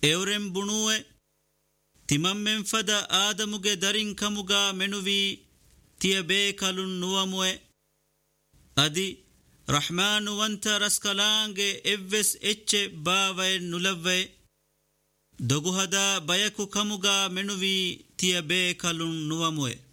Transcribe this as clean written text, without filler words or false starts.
ಎವರೆಂ ಬುಣುವೆ ತಿಮಮ್ಮೆಂ ಫದ ಆದಮುಗೆ ದರಿಂ ಕಮುಗ ಮೆನುವಿ ತಿಯ ಬೇಕಲುನ್ ನುವಮುವೆ ಅದಿ ರಹ್ಮಾನುವಂತ ರಸ್ಕಲಾಂಗೆ ಎವ್ವೆಸ್ ಎಚ್ಚೆ ಬಾವೈ ನುಲವ್ವೆ ದೊಗುಹದ ಬಯಕು ಕಮುಗ ಮೆನುವಿ ತಿಯ ಬೇಕಲುನ್ ನುವಮುವೆ